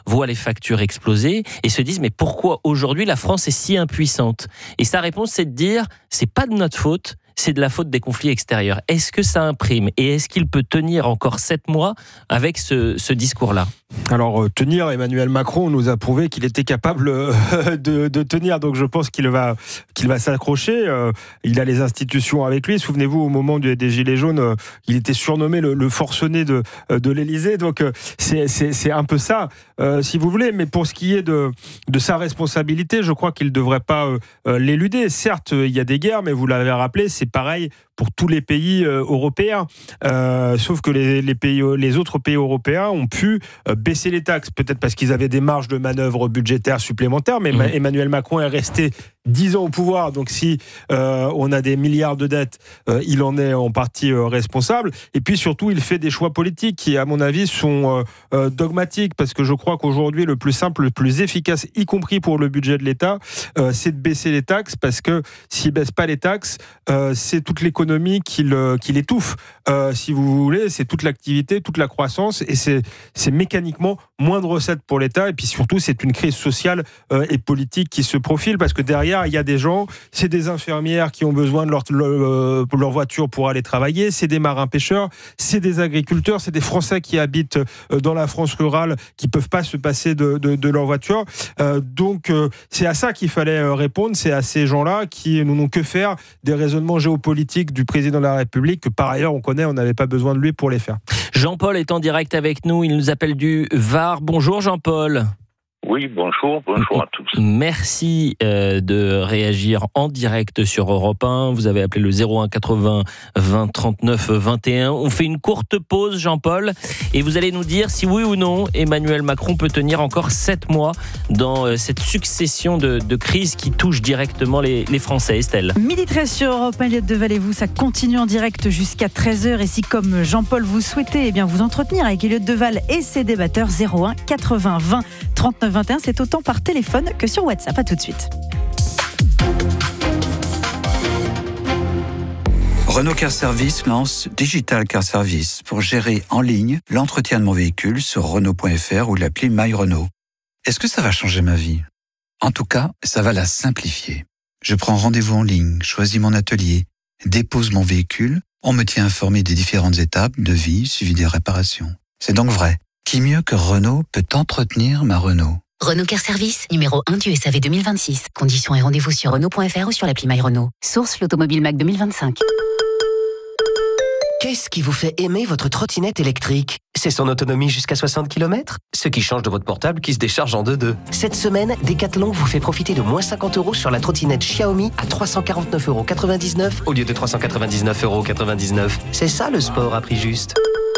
voient les factures exploser et se disent mais pourquoi aujourd'hui la France est si impuissante ? Et sa réponse, c'est de dire c'est pas de notre faute, c'est de la faute des conflits extérieurs. Est-ce que ça imprime et est-ce qu'il peut tenir encore 7 mois avec ce discours-là ? Alors, tenir, Emmanuel Macron nous a prouvé qu'il était capable de tenir, donc je pense qu'il va s'accrocher. Il a les institutions avec lui. Souvenez-vous, au moment des Gilets jaunes, il était surnommé le forcené de l'Élysée, donc c'est un peu ça, si vous voulez. Mais pour ce qui est de sa responsabilité, je crois qu'il ne devrait pas l'éluder. Certes, il y a des guerres, mais vous l'avez rappelé, c'est pareil pour tous les pays européens, sauf que les autres pays européens ont pu baisser les taxes, peut-être parce qu'ils avaient des marges de manœuvre budgétaires supplémentaires, mais Emmanuel Macron est resté 10 ans au pouvoir, donc si on a des milliards de dettes, il en est en partie responsable. Et puis surtout, il fait des choix politiques qui, à mon avis, sont dogmatiques, parce que je crois qu'aujourd'hui, le plus simple, le plus efficace, y compris pour le budget de l'État, c'est de baisser les taxes, parce que s'il ne baisse pas les taxes, c'est toute l'économie qui l'étouffe. Si vous voulez, c'est toute l'activité, toute la croissance, et c'est mécaniquement moins de recettes pour l'État. Et puis surtout, c'est une crise sociale et politique qui se profile, parce que derrière, il y a des gens, c'est des infirmières qui ont besoin de leur voiture pour aller travailler, c'est des marins-pêcheurs, c'est des agriculteurs, c'est des Français qui habitent dans la France rurale, qui ne peuvent pas se passer de leur voiture. Donc, c'est à ça qu'il fallait répondre, c'est à ces gens-là qui n'ont que faire des raisonnements géopolitiques du président de la République, que par ailleurs on connaît, on n'avait pas besoin de lui pour les faire. Jean-Paul est en direct avec nous, il nous appelle du Var. Bonjour Jean-Paul. Oui, bonjour à tous. Merci de réagir en direct sur Europe 1. Vous avez appelé le 01 80 20 39 21. On fait une courte pause, Jean-Paul, et vous allez nous dire si oui ou non Emmanuel Macron peut tenir encore 7 mois dans cette succession de crises qui touchent directement les Français. Estelle. 12h13 sur Europe 1, Elliott Deval et vous, ça continue en direct jusqu'à 13h. Et si, comme Jean-Paul, vous souhaitez vous entretenir avec Elliott Deval et ses débatteurs, 01 80 20 39 21, c'est autant par téléphone que sur WhatsApp. À tout de suite. Renault Car Service lance Digital Car Service pour gérer en ligne l'entretien de mon véhicule sur Renault.fr ou l'appli My Renault. Est-ce que ça va changer ma vie ? En tout cas, ça va la simplifier. Je prends rendez-vous en ligne, choisis mon atelier, dépose mon véhicule, on me tient informé des différentes étapes, devis, suivi des réparations. C'est donc vrai. Qui mieux que Renault peut entretenir ma Renault ? Renault Car Service, numéro 1 du SAV 2026. Conditions et rendez-vous sur Renault.fr ou sur l'appli My Renault. Source l'Automobile Mac 2025. Qu'est-ce qui vous fait aimer votre trottinette électrique ? C'est son autonomie jusqu'à 60 km ? Ce qui change de votre portable qui se décharge en 2-2. Cette semaine, Decathlon vous fait profiter de moins 50 € sur la trottinette Xiaomi à 349,99 € au lieu de 399,99 €. C'est ça le sport à prix juste.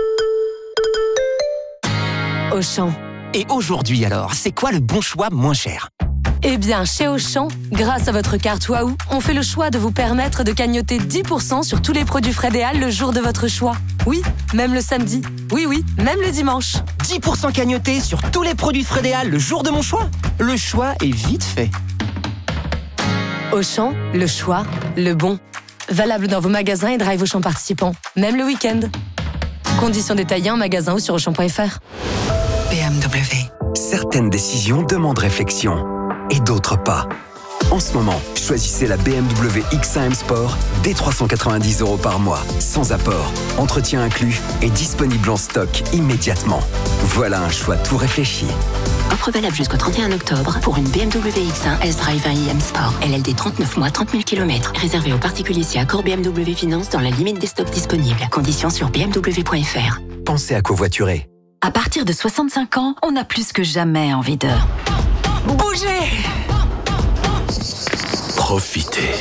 Auchan. Et aujourd'hui alors, c'est quoi le bon choix moins cher ? Eh bien, chez Auchan, grâce à votre carte Waouh, on fait le choix de vous permettre de cagnotter 10% sur tous les produits Frédéal le jour de votre choix. Oui, même le samedi. Oui, même le dimanche. 10% cagnotés sur tous les produits Frédéal le jour de mon choix ? Le choix est vite fait. Auchan, le choix, le bon. Valable dans vos magasins et drive Auchan participants, même le week-end. Conditions détaillées en magasin ou sur Auchan.fr. BMW. Certaines décisions demandent réflexion et d'autres pas. En ce moment, choisissez la BMW X1 M Sport dès 390 € par mois, sans apport, entretien inclus et disponible en stock immédiatement. Voilà un choix tout réfléchi. Offre valable jusqu'au 31 octobre pour une BMW X1 S-Drive 1 iM Sport. LLD 39 mois, 30 000 km. Réservé aux particuliers si accord BMW Finance dans la limite des stocks disponibles. Conditions sur bmw.fr. Pensez à covoiturer. À partir de 65 ans, on a plus que jamais envie de... bouger. Profitez.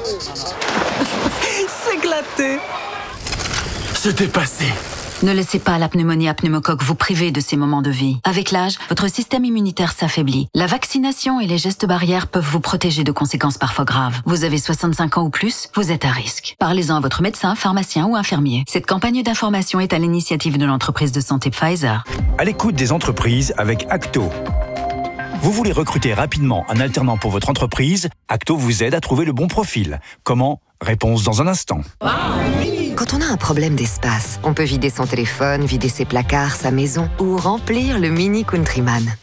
S'éclater. Se dépasser. Ne laissez pas la pneumonie à pneumocoque vous priver de ces moments de vie. Avec l'âge, votre système immunitaire s'affaiblit. La vaccination et les gestes barrières peuvent vous protéger de conséquences parfois graves. Vous avez 65 ans ou plus, vous êtes à risque. Parlez-en à votre médecin, pharmacien ou infirmier. Cette campagne d'information est à l'initiative de l'entreprise de santé Pfizer. À l'écoute des entreprises avec Acto. Vous voulez recruter rapidement un alternant pour votre entreprise ? Acto vous aide à trouver le bon profil. Comment ? Réponse dans un instant. Quand on a un problème d'espace, on peut vider son téléphone, vider ses placards, sa maison ou remplir le Mini Countryman.